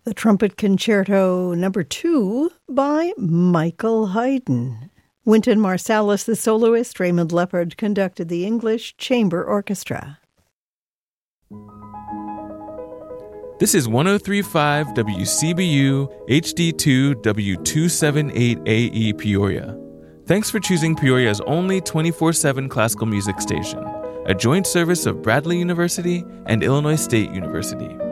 The Trumpet Concerto No. 2 by Michael Haydn. Wynton Marsalis, the soloist, Raymond Leppard conducted the English Chamber Orchestra. This is 103.5 WCBU HD2 W278AE Peoria. Thanks for choosing Peoria's only 24/7 classical music station, a joint service of Bradley University and Illinois State University.